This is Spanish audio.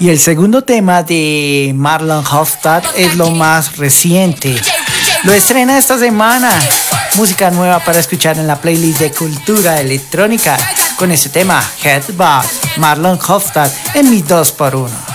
Y el segundo tema de Marlon Hofstad es lo más reciente. Lo estrena esta semana. Música nueva para escuchar en la playlist de Cultura Electrónica con este tema Headbuzz, Marlon Hofstad en mi 2x1.